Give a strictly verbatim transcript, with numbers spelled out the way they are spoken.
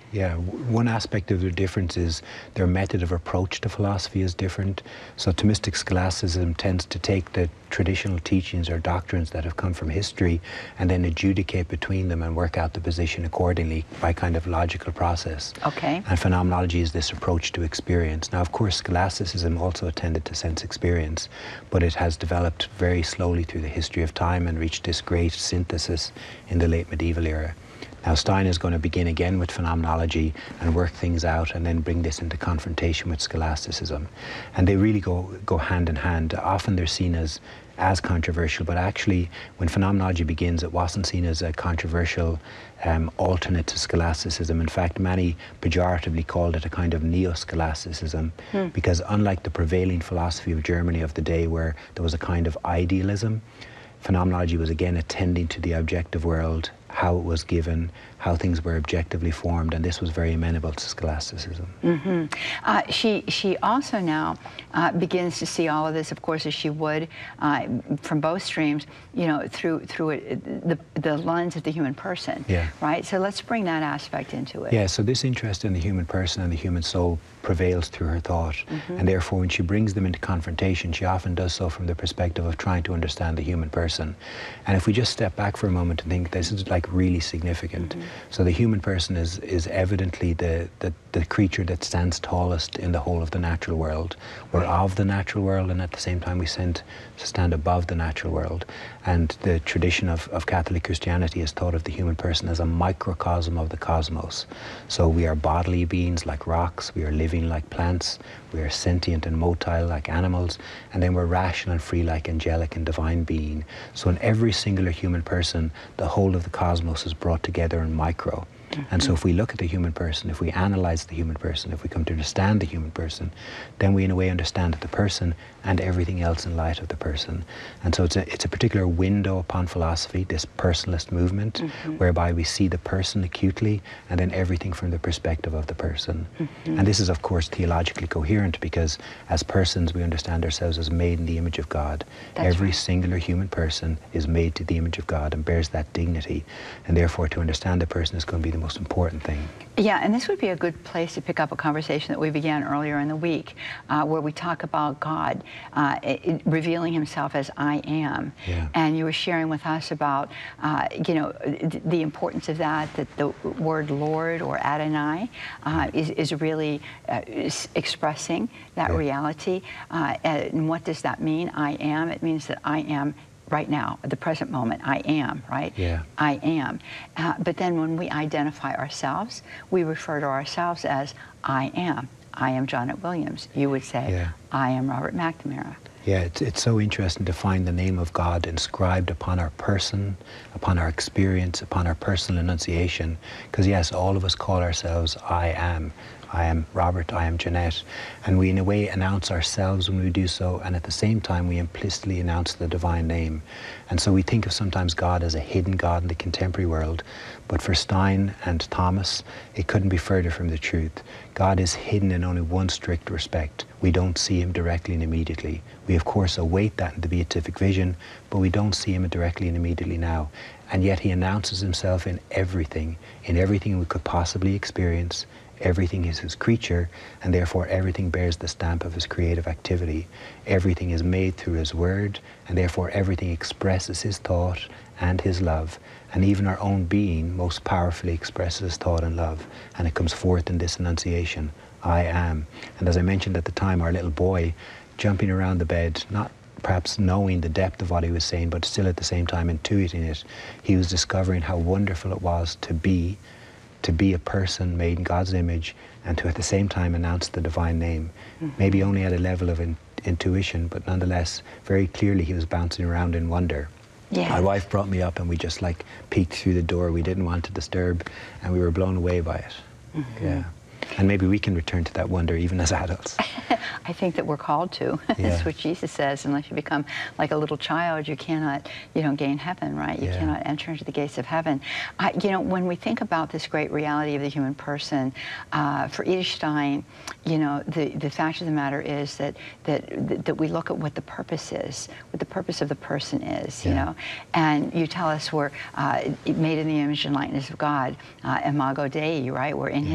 Yeah, w- one aspect of the difference is their method of approach to philosophy is different. So Thomistic scholasticism tends to take the traditional teachings or doctrines that have come from history and then adjudicate between them and work out the position accordingly by kind of logical process. Okay. And phenomenology is this approach to experience. Now, of course, scholasticism also attended to sense experience, but it has developed very slowly through the history of time and reached this great synthesis in the late medieval era. Now, Stein is going to begin again with phenomenology and work things out and then bring this into confrontation with scholasticism. And they really go, go hand in hand. Often they're seen as, as controversial, but actually when phenomenology begins, it wasn't seen as a controversial um, alternate to scholasticism. In fact, many pejoratively called it a kind of neo-scholasticism hmm. because unlike the prevailing philosophy of Germany of the day where there was a kind of idealism, phenomenology was again attending to the objective world, how it was given, how things were objectively formed, and this was very amenable to scholasticism. Mm-hmm. uh, she, she also now uh, begins to see all of this, of course, as she would uh, from both streams, you know, through through it, the, the lens of the human person, yeah. right? So let's bring that aspect into it. Yeah, so this interest in the human person and the human soul prevails through her thought, mm-hmm. and therefore when she brings them into confrontation, she often does so from the perspective of trying to understand the human person. And if we just step back for a moment and think this is like really significant. Mm-hmm. So the human person is, is evidently the, the, the creature that stands tallest in the whole of the natural world. We're of the natural world, and at the same time we stand, stand above the natural world. And the tradition of, of Catholic Christianity has thought of the human person as a microcosm of the cosmos. So we are bodily beings like rocks, we are living like plants, we are sentient and motile like animals, and then we're rational and free like angelic and divine being. So in every singular human person, the whole of the cosmos is brought together in micro. Mm-hmm. And so if we look at the human person, if we analyze the human person, if we come to understand the human person, then we in a way understand the person and everything else in light of the person. And so it's a, it's a particular window upon philosophy, this personalist movement, mm-hmm. whereby we see the person acutely and then everything from the perspective of the person. Mm-hmm. And this is of course theologically coherent because as persons we understand ourselves as made in the image of God. That's Every right. singular human person is made to the image of God and bears that dignity. And therefore to understand the person is going to be the most important thing. Yeah, and this would be a good place to pick up a conversation that we began earlier in the week, uh, where we talk about God uh, it, revealing himself as I am. Yeah. And you were sharing with us about, uh, you know, th the importance of that, that the word Lord or Adonai uh, is, is really uh, is expressing that yeah. reality. Uh, and what does that mean, I am? It means that I am right now, at the present moment, I am, right? Yeah. I am. Uh, but then when we identify ourselves, we refer to ourselves as I am. I am Janet Williams. You would say, yeah. I am Robert McNamara. Yeah, it's, it's so interesting to find the name of God inscribed upon our person, upon our experience, upon our personal enunciation. Because yes, all of us call ourselves I am. I am Robert, I am Jeanette. And we in a way announce ourselves when we do so, and at the same time we implicitly announce the divine name. And so we think of sometimes God as a hidden God in the contemporary world, but for Stein and Thomas, it couldn't be further from the truth. God is hidden in only one strict respect. We don't see him directly and immediately. We of course await that in the beatific vision, but we don't see him directly and immediately now. And yet he announces himself in everything, in everything we could possibly experience. Everything is his creature, and therefore everything bears the stamp of his creative activity. Everything is made through his word, and therefore everything expresses his thought and his love. And even our own being most powerfully expresses his thought and love, and it comes forth in this enunciation, I am. And as I mentioned at the time, our little boy jumping around the bed, not perhaps knowing the depth of what he was saying, but still at the same time intuiting it, he was discovering how wonderful it was to be to be a person made in God's image and to at the same time announce the divine name. Mm-hmm. Maybe only at a level of in, intuition, but nonetheless very clearly he was bouncing around in wonder. Yes. My wife brought me up and we just like peeked through the door. We didn't want to disturb and we were blown away by it. Mm-hmm. Yeah. And maybe we can return to that wonder even as adults. I think that we're called to. Yeah. That's what Jesus says. Unless you become like a little child, you cannot, you know, gain heaven, right? You Yeah. cannot enter into the gates of heaven. I, you know, when we think about this great reality of the human person, uh, for Edith Stein, you know, the, the fact of the matter is that, that, that we look at what the purpose is, what the purpose of the person is, you Yeah. know. And you tell us we're uh, made in the image and likeness of God, uh, imago Dei, right? We're in Yeah. his